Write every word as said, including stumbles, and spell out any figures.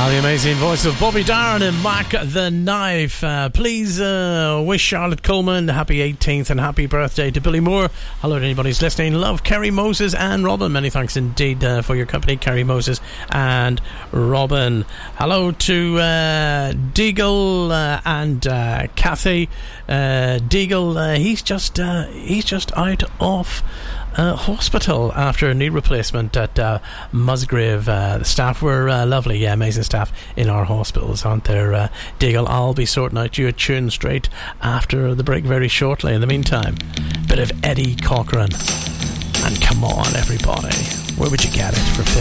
the amazing voice of Bobby Darin and Mac the Knife. Uh, please uh, wish Charlotte Coleman happy eighteenth and happy birthday to Billy Moore. Hello to anybody who's listening. Love Kerry Moses and Robin. Many thanks indeed uh, for your company, Kerry Moses and Robin. Hello to uh, Deagle uh, and uh, Kathy. Uh, Deagle, uh, he's just uh, he's just out of Uh, hospital after a knee replacement at uh, Musgrave. Uh, the staff were uh, lovely, yeah, amazing staff in our hospitals, aren't there? Uh, Deagle, I'll be sorting out you a tune straight after the break very shortly. In the meantime, bit of Eddie Cochran, and come on everybody, where would you get it for fifty?